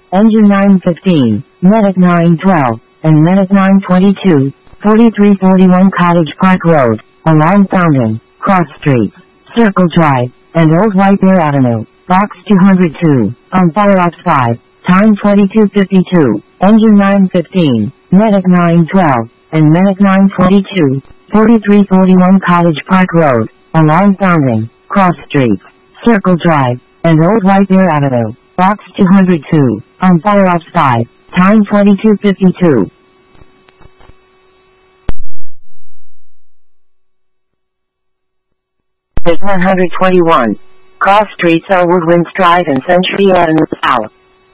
Engine 915, Medic 912, and Medic 922, 4341 Cottage Park Road, along Fountain, Cross Street, Circle Drive, and Old White Bear Avenue, Box 202, on Fire Ops 5, time 22:52, Engine 915, Medic 912, and Medic 922, 4341 Cottage Park Road, along Fountain, Cross Street, Circle Drive, and Old White Bear Avenue, Box 202, on Fire Ops 5, time 22:52. Is 121. Cross Streets are Woodlands Drive and Century Avenue South.